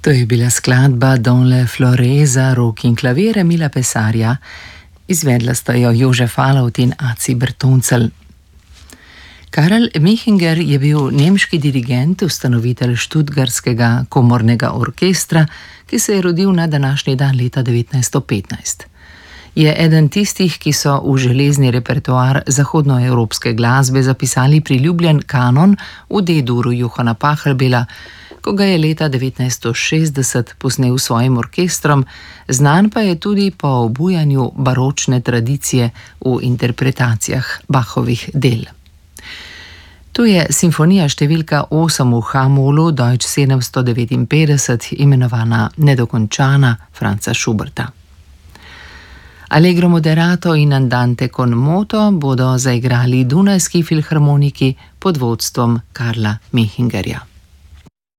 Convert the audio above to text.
To je bila skladba Dans le Flore za rok in klavir Emila Pesarja. Izvedla sta jo Jožef Alavt in Aci Bertoncelj. Karel Mechinger je bil nemški dirigent, ustanovitelj Študgarskega komornega orkestra, ki se je rodil na današnji dan leta 1915. Je eden tistih, ki so v železni repertoar zahodnoevropske glasbe zapisali priljubljen kanon v D-duru Johana Pachelbela, ko ga je leta 1960 posnel s svojim orkestrom, znan pa je tudi po obujanju baročne tradicije v interpretacijah Bachovih del. Tu je simfonija številka 8 v H-molu, Deutsch 759, imenovana Nedokončana Franza Schuberta. Allegro moderato in andante con moto bodo zaigrali Dunajski filharmoniki pod vodstvom Karla Mechingerja.